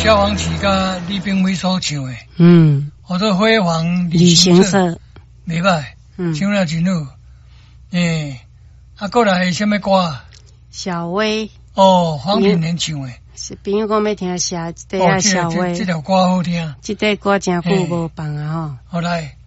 萧煌奇甲李炳辉所唱的，叫做《辉煌旅行社》，袂歹，唱了真好。过来什么歌？ 小薇。 黄品源唱的。 是朋友讲要听小薇。 这条歌好听。 这条歌真久无放啊吼。 好来。